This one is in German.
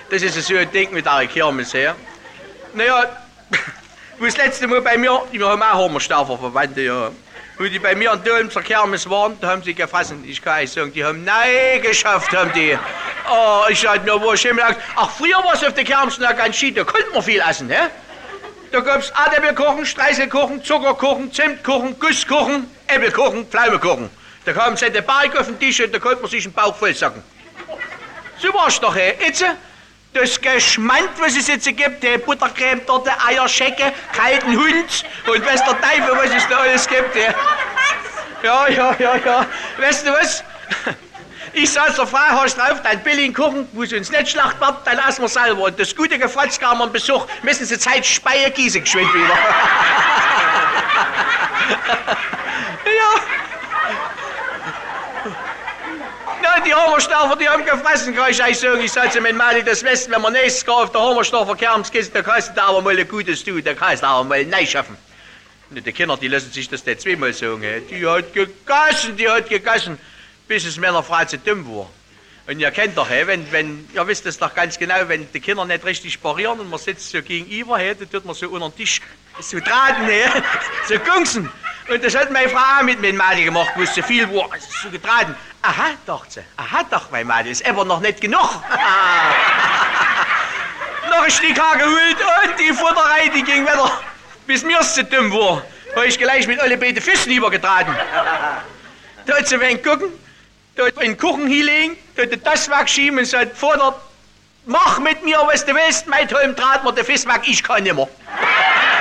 Das ist so ein Ding mit der Kirmes her. Naja, wo das letzte Mal bei mir, wir haben auch Hammerstaufer Verwandte, ja. Wo die bei mir an Dölm zur Kirmes waren, da haben sie gefressen. Ich kann euch sagen, die haben nein geschafft, haben die. Oh, ich sag nur, wo ich gedacht, ach, früher war es auf der Kirmes noch ganz schied, da konnte man viel essen, ne? Da gab's Erdäpfelkuchen, Streiselkuchen, Zuckerkuchen, Zimtkuchen, Gusskuchen, Äpfelkuchen, Pflaumenkuchen. Da kam sie der Berg auf den Tisch und da konnte man sich den Bauch voll sacken. So war's doch, hey. Jetzt, das Geschmand, was es jetzt gibt, die Buttercreme, Torte, Eierschecke, kalten Hund und weiß der Teufel, was es da alles gibt, hey. Ja. Weißt du was? Ich sag zur Frau, hast drauf, dein billigen Kuchen, wo sie uns nicht schlacht wird, dann essen wir selber. Und das gute Gefratz kam am Besuch, müssen sie Zeit Speyer gießen geschwind wieder. Ja. Na, die Hammerstaufer, die haben gefressen, kann ich euch sagen. Ich sag zu meinem Mann, das Westen, wenn man nächstes Jahr auf der Hammerstaufer Kerms geht, da kannst du da aber mal ein Gutes tun, da kannst du aber mal neu schaffen. Die Kinder, die lassen sich das nicht zweimal sagen. Die hat gegessen. Bis es meiner Frau zu dumm war. Und ihr kennt doch, ihr wisst es doch ganz genau, wenn die Kinder nicht richtig parieren und man sitzt so gegenüber, dann tut man so unter den Tisch so traten, so gungsen. Und das hat meine Frau auch mit meinem Mädel gemacht, wo es so viel war, also so getraten. Aha, dachte sie, doch, mein Mädel, ist aber noch nicht genug. Noch ein Stück Haar geholt und die Futterei, die ging weiter, bis mir es zu dumm war. Da habe ich gleich mit alle beiden Füßen übergetraten. Da hat sie wen gucken. Da hat einen Kuchen hinlegen, da hat das wegschieben und sagt, Vater, mach mit mir, was du willst, mein Tollen trat mir der Fisch weg, ich kann nimmer.